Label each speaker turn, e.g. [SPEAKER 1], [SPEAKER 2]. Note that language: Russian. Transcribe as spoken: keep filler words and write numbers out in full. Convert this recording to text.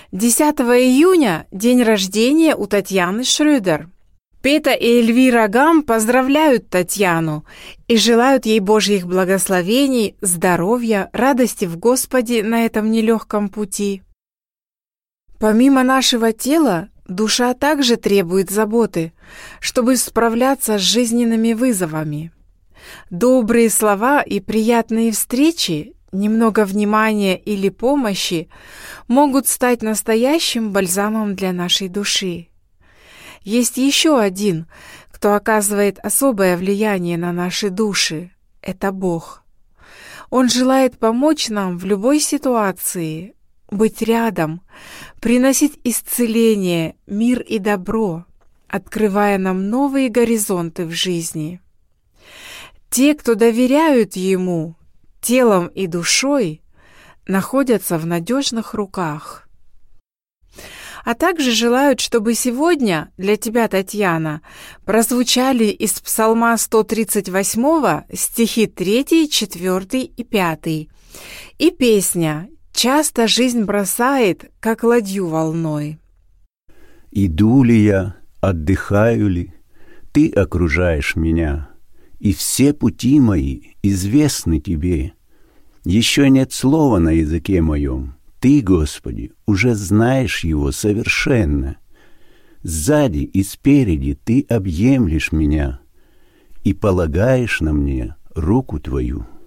[SPEAKER 1] десятого июня день рождения у Татьяны Шрёдер. Пета и Эльвира Гам поздравляют Татьяну и желают ей Божьих благословений, здоровья, радости в Господе на этом нелегком пути. Помимо нашего тела, душа также требует заботы, чтобы справляться с жизненными вызовами. Добрые слова и приятные встречи, немного внимания или помощи могут стать настоящим бальзамом для нашей души. Есть еще один, кто оказывает особое влияние на наши души. Это Бог. Он желает помочь нам в любой ситуации, быть рядом, приносить исцеление, мир и добро, открывая нам новые горизонты в жизни. Те, кто доверяют Ему телом и душой, находятся в надежных руках. А также желают, чтобы сегодня для тебя, Татьяна, прозвучали из Псалма сто тридцать восемь стихи три, четыре и пять и песня «Часто жизнь бросает, как ладью волной».
[SPEAKER 2] «Иду ли я, отдыхаю ли, Ты окружаешь меня, и все пути мои известны Тебе. Еще нет слова на языке моем, Ты, Господи, уже знаешь его совершенно. Сзади и спереди Ты объемлешь меня и полагаешь на мне руку Твою».